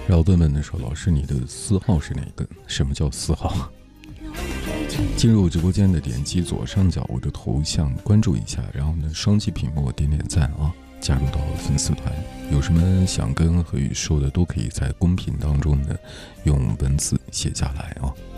然后问问的说，老师你的私号是哪个？什么叫私号？进入直播间的点击左上角我的头像关注一下，然后呢双击屏幕点点赞啊，加入到粉丝团。有什么想跟何宇说的都可以在公屏当中呢用文字写下来啊。